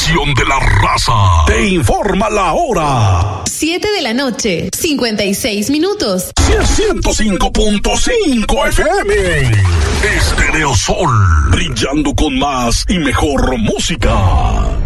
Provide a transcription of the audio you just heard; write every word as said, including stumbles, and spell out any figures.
estación de la raza. Te informa la hora. Siete de la noche, cincuenta y seis minutos. ciento cinco punto cinco F M. Estereosol, brillando con más y mejor música.